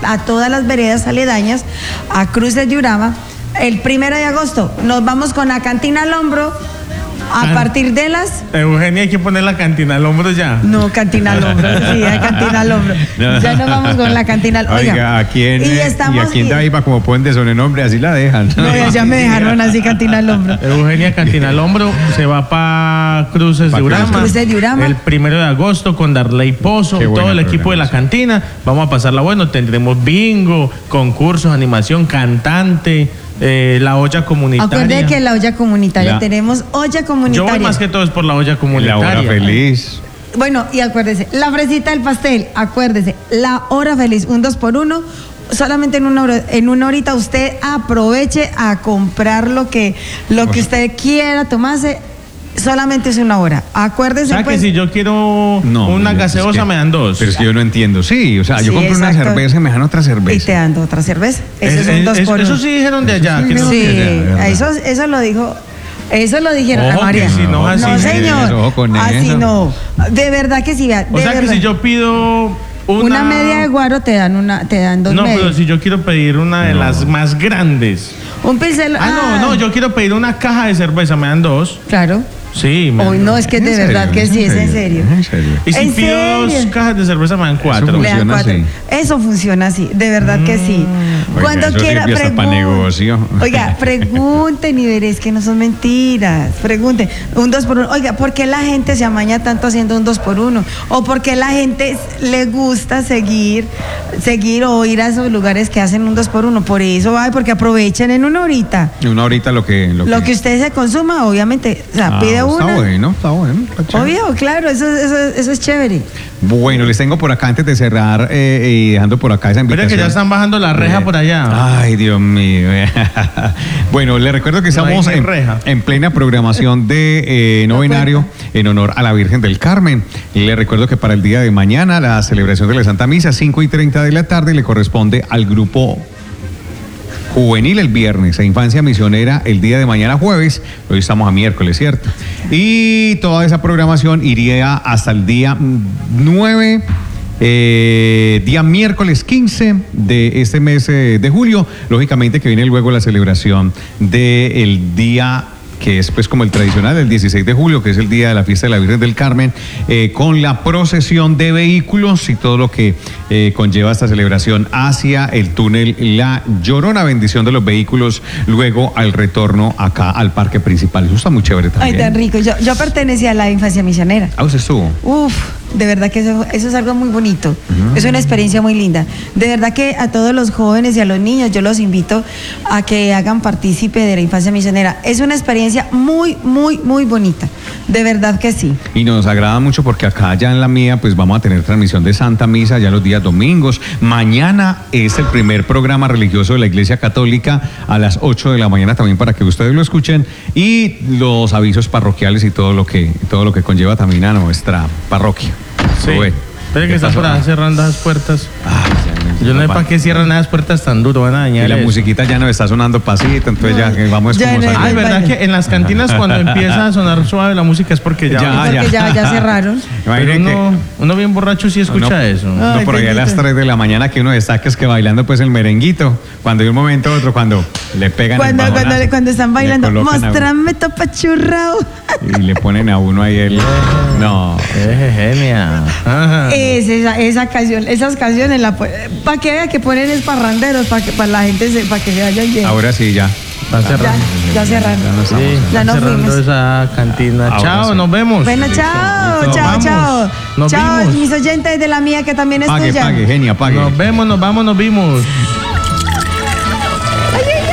a todas las veredas aledañas, a Cruces de Urama. El 1 de agosto nos vamos con la cantina al hombro. A partir de las... Eugenia, hay que poner la cantina al hombro ya. No, cantina al hombro, sí, cantina al hombro. Ya nos vamos con la cantina al hombro. Oiga, ¿a quién iba como puente de sobrenombre? Así la dejan. No, ya me dejaron así cantina al hombro. Eugenia, cantina al hombro, se va para Cruces de Urama. Cruces de Urama. El 1 de agosto con Darley Pozo, todo el equipo de la cantina. Vamos a pasarla bueno, tendremos bingo, concursos, animación, cantante... la olla comunitaria. Acuerde que la olla comunitaria, tenemos olla comunitaria. Yo voy más que todo es por la olla comunitaria. La hora feliz. Bueno, y acuérdese, la fresita del pastel, acuérdese, la hora feliz, un 2x1, solamente en una horita usted aproveche a comprar lo que usted quiera tomarse. Solamente es una hora. Acuérdese. O sea, que si yo quiero una gaseosa, me dan dos. Pero es que yo no entiendo. Sí, o sea, yo compro una cerveza y me dan otra cerveza. Y te dan otra cerveza. Eso es un 2x1. Eso sí dijeron de allá. Eso lo dijo. Eso lo dijeron a María. Si no, así no, señor. Así eso. No. De verdad que sí. O sea, que si yo pido una media de guaro, te dan dos medias. No, pero si yo quiero pedir una de las más grandes. Un pincel. No, yo quiero pedir una caja de cerveza, me dan dos. Claro. Sí, hoy no, es que de verdad que sí, es en serio. Y si pido 2 cajas de cerveza, me dan 4. Eso funciona así, de verdad que sí. Cuando quiera, oiga, pregunten y veréis que no son mentiras. Pregunten, un 2x1. Oiga, ¿por qué la gente se amaña tanto haciendo un 2x1? ¿O por qué la gente le gusta seguir o ir a esos lugares que hacen un 2x1? Por eso, porque aprovechen en una horita. Una horita lo que usted se consuma, obviamente. O sea, pide una. Está bueno. Obvio, claro, eso es chévere. Bueno, les tengo por acá antes de cerrar y dejando por acá esa invitación. Mira que ya están bajando la reja por allá. Ay, Dios mío. Bueno, les recuerdo que estamos en plena programación de novenario en honor a la Virgen del Carmen. Y les recuerdo que para el día de mañana la celebración de la Santa Misa, 5:30 de la tarde, le corresponde al grupo juvenil el viernes, a Infancia Misionera el día de mañana jueves, hoy estamos a miércoles, ¿cierto? Y toda esa programación iría hasta el día 9, día miércoles 15 de este mes de julio, lógicamente que viene luego la celebración del día que es pues como el tradicional, el 16 de julio, que es el día de la fiesta de la Virgen del Carmen, con la procesión de vehículos y todo lo que conlleva esta celebración hacia el túnel La Llorona, bendición de los vehículos, luego al retorno acá al parque principal. Eso está muy chévere también. Ay, tan rico. Yo pertenecía a la Infancia Misionera. Ah, ¿usted estuvo? Uf, de verdad que eso es algo muy bonito. Es una experiencia muy linda. De verdad que a todos los jóvenes y a los niños yo los invito a que hagan partícipe de la Infancia Misionera. Es una experiencia muy, muy, muy bonita. De verdad que sí. Y nos agrada mucho porque acá ya en la mía pues vamos a tener transmisión de Santa Misa ya los días domingos. Mañana es el primer programa religioso de la Iglesia Católica a las 8 de la mañana también para que ustedes lo escuchen, y los avisos parroquiales y todo lo que conlleva también a nuestra parroquia. Sí. Espera que está por ahí cerrando las puertas. Yo no sé para qué cierran esas puertas tan duro, van a dañar. Y la musiquita ya nos está sonando pasito, entonces ya vamos como saliendo. Ay, ¿verdad que en las cantinas cuando empieza a sonar suave la música es porque ya cerraron? Pero uno bien borracho sí escucha eso. No, por allá a las 3 de la mañana que uno destaca es que bailando pues el merenguito, cuando de un momento a otro, cuando le pegan cuando están bailando, mostrame topachurrao. Y le ponen a uno ahí el... No. Genia. Esa canción, esas canciones, para que vean que ponen es parranderos, para la gente, para que se vayan bien. Ahora sí, ya. Ya cerraron. Ya nos fuimos. Esa cantina. Ahora chao, sí. Nos vemos. Bueno, chao. Chao, mis oyentes de la mía que también es tuya. Pague, Genia, pague. Nos vemos, nos vimos.